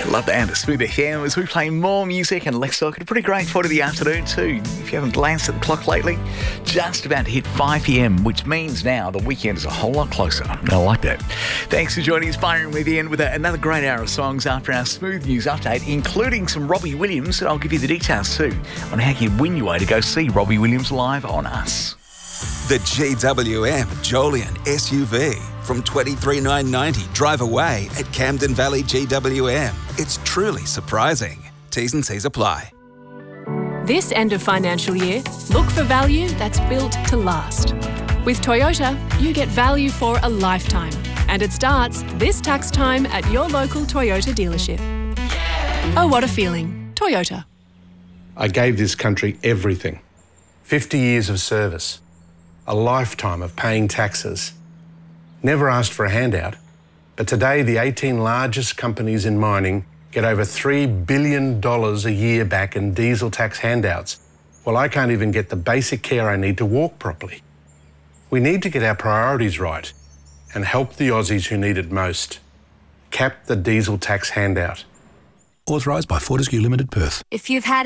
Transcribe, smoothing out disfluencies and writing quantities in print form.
Love the end of Smooth FM as we play more music, and let's talk at a pretty great point of the afternoon too. If you haven't glanced at the clock lately, just about to hit 5 p.m, which means now the weekend is a whole lot closer. I like that. Thanks for joining us, Byron, with the end with another great hour of songs after our Smooth News update, including some Robbie Williams, and I'll give you the details too on how you win your way to go see Robbie Williams live on Us. The GWM Jolian SUV from $23,990 drive away at Camden Valley GWM. It's truly surprising. T's and C's apply. This end of financial year, look for value that's built to last. With Toyota, you get value for a lifetime, and it starts this tax time at your local Toyota dealership. Oh, what a feeling. Toyota. I gave this country everything. 50 years of service. A lifetime of paying taxes. Never asked for a handout, but today the 18 largest companies in mining get over $3 billion a year back in diesel tax handouts. Well, I can't even get the basic care I need to walk properly. We need to get our priorities right and help the Aussies who need it most. Cap the diesel tax handout. Authorised by Fortescue Limited, Perth. If you've had